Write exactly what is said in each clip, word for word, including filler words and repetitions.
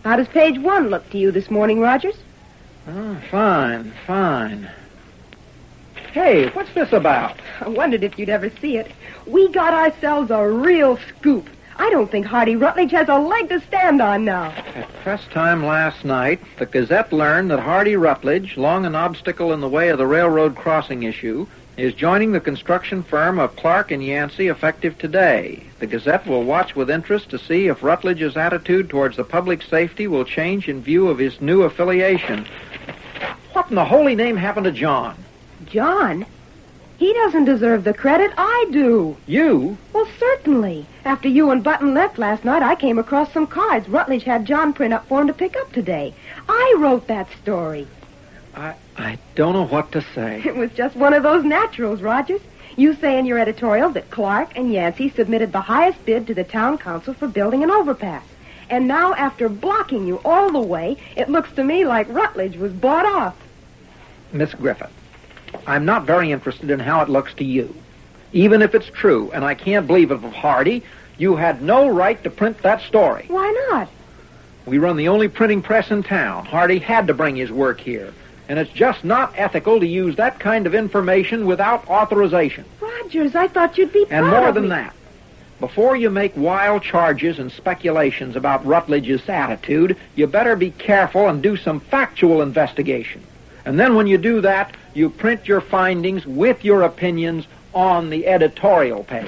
How does page one look to you this morning, Rogers? Oh, fine, fine. Hey, what's this about? I wondered if you'd ever see it. We got ourselves a real scoop. I don't think Hardy Rutledge has a leg to stand on now. At press time last night, the Gazette learned that Hardy Rutledge, long an obstacle in the way of the railroad crossing issue, is joining the construction firm of Clark and Yancey effective today. The Gazette will watch with interest to see if Rutledge's attitude towards the public safety will change in view of his new affiliation. What in the holy name happened to John? John? He doesn't deserve the credit. I do. You? Well, certainly. After you and Button left last night, I came across some cards Rutledge had John print up for him to pick up today. I wrote that story. I I don't know what to say. It was just one of those naturals, Rogers. You say in your editorial that Clark and Yancey submitted the highest bid to the town council for building an overpass. And now, after blocking you all the way, it looks to me like Rutledge was bought off. Miss Griffith, I'm not very interested in how it looks to you. Even if it's true, and I can't believe it of Hardy, you had no right to print that story. Why not? We run the only printing press in town. Hardy had to bring his work here. And it's just not ethical to use that kind of information without authorization. Rogers, I thought you'd be proud And more of than me. that, before you make wild charges and speculations about Rutledge's attitude, you better be careful and do some factual investigation. And then when you do that, you print your findings with your opinions on the editorial page.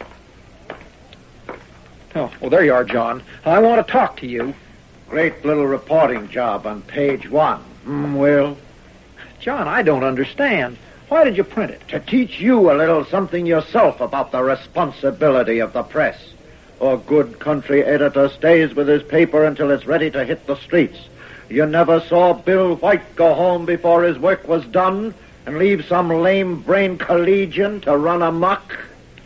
Oh, well, there you are, John. I want to talk to you. Great little reporting job on page one. Hmm, Will? John, I don't understand. Why did you print it? To teach you a little something yourself about the responsibility of the press. A good country editor stays with his paper until it's ready to hit the streets. You never saw Bill White go home before his work was done and leave some lame-brained collegian to run amok?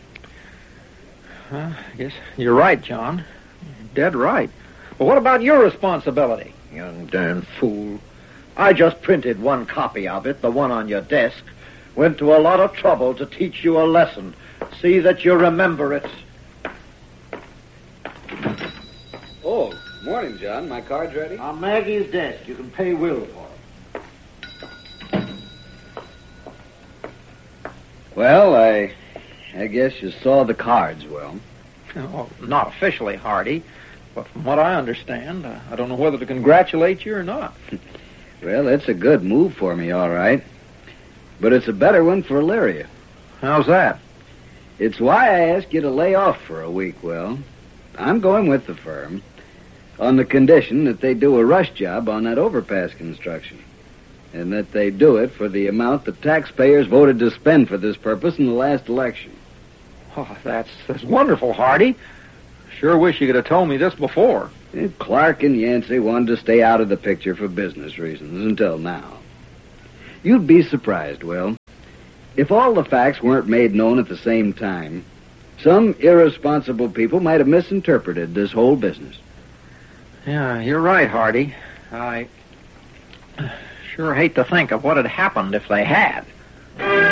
Uh, I guess you're right, John. You're dead right. But what about your responsibility? Young darn fool. I just printed one copy of it, the one on your desk. Went to a lot of trouble to teach you a lesson. See that you remember it. Oh, morning, John. My card's ready? On Maggie's desk. You can pay Will for it. Well, I I guess you saw the cards, Will. Oh, not officially, Hardy. But from what I understand, uh, I don't know whether to congratulate you or not. Well, it's a good move for me, all right. But it's a better one for Elyria. How's that? It's why I asked you to lay off for a week, Will. I'm going with the firm on the condition that they do a rush job on that overpass construction, and that they do it for the amount the taxpayers voted to spend for this purpose in the last election. Oh, that's, that's wonderful, Hardy. Sure wish you could have told me this before. Clark and Yancey wanted to stay out of the picture for business reasons until now. You'd be surprised, Will. If all the facts weren't made known at the same time, some irresponsible people might have misinterpreted this whole business. Yeah, you're right, Hardy. I sure hate to think of what had happened if they had.